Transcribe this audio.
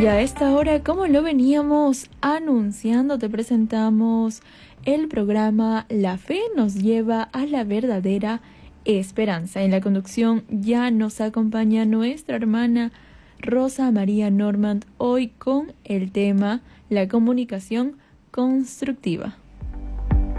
Y a esta hora, como lo veníamos anunciando, te presentamos el programa La Fe nos lleva a la verdadera esperanza. En la conducción ya nos acompaña nuestra hermana Rosa María Normand, hoy con el tema la comunicación constructiva.